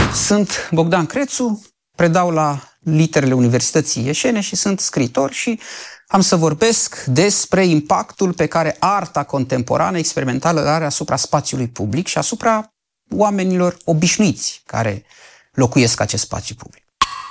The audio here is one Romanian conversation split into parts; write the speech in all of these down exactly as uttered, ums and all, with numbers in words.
Sunt Bogdan Crețu, predau la Literele Universității Ieșene și sunt scriitor și am să vorbesc despre impactul pe care arta contemporană experimentală are asupra spațiului public și asupra oamenilor obișnuiți care locuiesc acest spațiu public.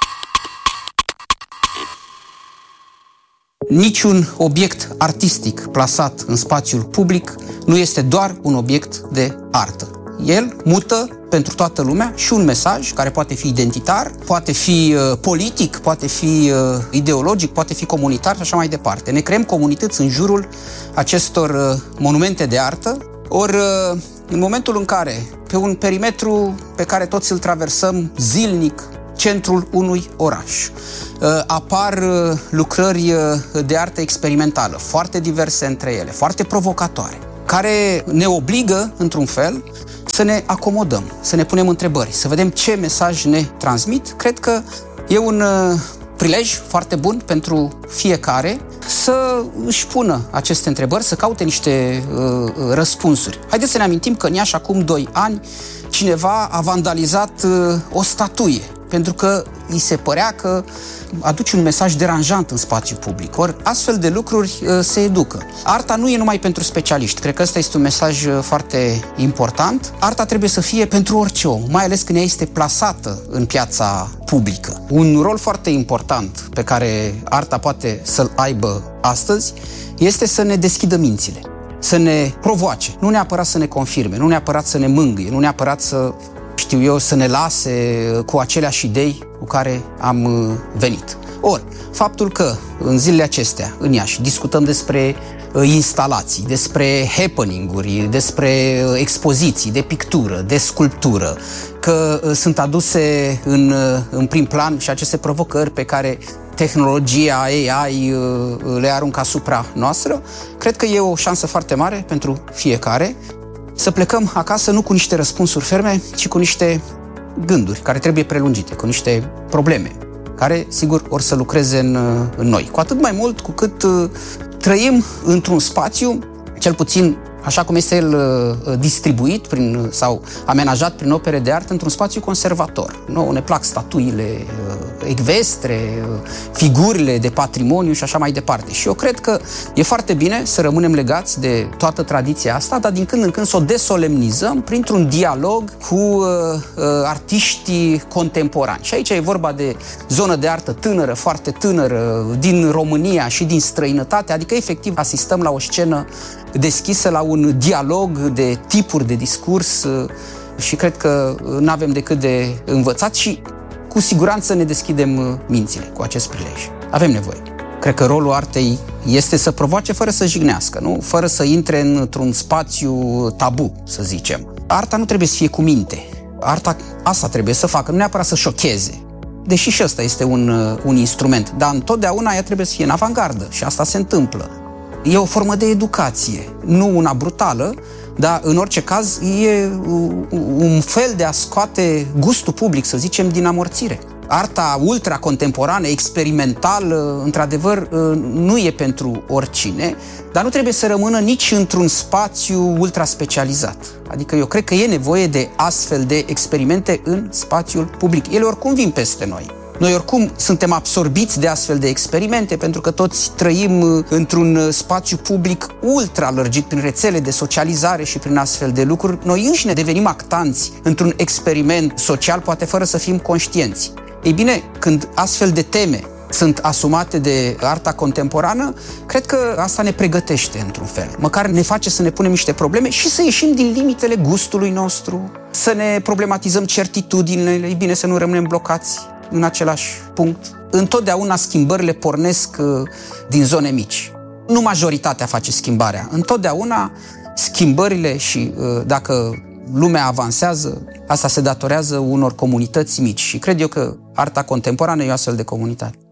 Niciun obiect artistic plasat în spațiul public nu este doar un obiect de artă. El mută pentru toată lumea și un mesaj care poate fi identitar, poate fi uh, politic, poate fi uh, ideologic, poate fi comunitar și așa mai departe. Ne creăm comunități în jurul acestor uh, monumente de artă, ori uh, în momentul în care, pe un perimetru pe care toți îl traversăm zilnic, centrul unui oraș, uh, apar uh, lucrări uh, de artă experimentală, foarte diverse între ele, foarte provocatoare, care ne obligă, într-un fel, să ne acomodăm, să ne punem întrebări, să vedem ce mesaj ne transmit. Cred că e un uh, prilej foarte bun pentru fiecare să își pună aceste întrebări, să caute niște uh, răspunsuri. Haideți să ne amintim că în Iași, acum doi ani, cineva a vandalizat uh, o statuie, pentru că îi se părea că aduce un mesaj deranjant în spațiul public. Ori astfel de lucruri uh, se educă. Arta nu e numai pentru specialiști. Cred că ăsta este un mesaj uh, foarte important. Arta trebuie să fie pentru orice om, mai ales când ea este plasată în piața publică. Un rol foarte important pe care arta poate să-l aibă astăzi este să ne deschidă mințile, să ne provoace, nu neapărat să ne confirme, nu neapărat să ne mângâie, nu neapărat să, știu eu, să ne lase cu aceleași idei cu care am venit. Ori, faptul că în zilele acestea, în Iași, discutăm despre instalații, despre happening-uri, despre expoziții de pictură, de sculptură, că sunt aduse în, în prim plan și aceste provocări pe care tehnologia A I le aruncă asupra noastră, cred că e o șansă foarte mare pentru fiecare să plecăm acasă nu cu niște răspunsuri ferme, ci cu niște gânduri care trebuie prelungite, cu niște probleme care, sigur, or să lucreze în, în noi. Cu atât mai mult cu cât uh, trăim într-un spațiu, cel puțin așa cum este el uh, distribuit prin, sau amenajat prin opere de artă, într-un spațiu conservator. Nouă ne plac statuile uh, ecvestre, uh, figurile de patrimoniu și așa mai departe. Și eu cred că e foarte bine să rămânem legați de toată tradiția asta, dar din când în când să o desolemnizăm printr-un dialog cu uh, uh, artiștii contemporani. Și aici e vorba de zonă de artă tânără, foarte tânără, din România și din străinătate, adică efectiv asistăm la o scenă deschisă, la un dialog de tipuri de discurs și cred că nu avem decât de învățat și cu siguranță ne deschidem mințile cu acest prilej. Avem nevoie. Cred că rolul artei este să provoace fără să jignească, nu? Fără să intre într-un spațiu tabu, să zicem. Arta nu trebuie să fie cu minte. Arta asta trebuie să facă, nu neapărat să șocheze. Deși și ăsta este un, un instrument, dar întotdeauna ea trebuie să fie în avangardă și asta se întâmplă. E o formă de educație, nu una brutală, dar în orice caz e un fel de a scoate gustul public, să zicem, din amorțire. Arta ultracontemporană, experimentală, într-adevăr, nu e pentru oricine, dar nu trebuie să rămână nici într-un spațiu ultraspecializat. Adică eu cred că e nevoie de astfel de experimente în spațiul public. Ele oricum vin peste noi. Noi oricum suntem absorbiți de astfel de experimente pentru că toți trăim într-un spațiu public ultra lărgit prin rețele de socializare și prin astfel de lucruri. Noi înșine devenim actanți într-un experiment social, poate fără să fim conștienți. Ei bine, când astfel de teme sunt asumate de arta contemporană, cred că asta ne pregătește într-un fel. Măcar ne face să ne punem niște probleme și să ieșim din limitele gustului nostru, să ne problematizăm certitudinile, e bine să nu rămânem blocați în același punct. Întotdeauna schimbările pornesc din zone mici. Nu majoritatea face schimbarea. Întotdeauna schimbările și dacă lumea avansează, asta se datorează unor comunități mici și cred eu că arta contemporană e o astfel de comunitate.